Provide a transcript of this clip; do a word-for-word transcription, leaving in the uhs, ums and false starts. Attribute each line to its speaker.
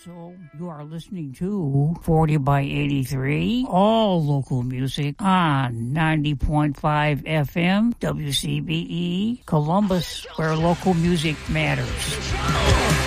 Speaker 1: So you are listening to forty by eighty-three, all local music on ninety point five F M, W C B E, Columbus, where local music matters.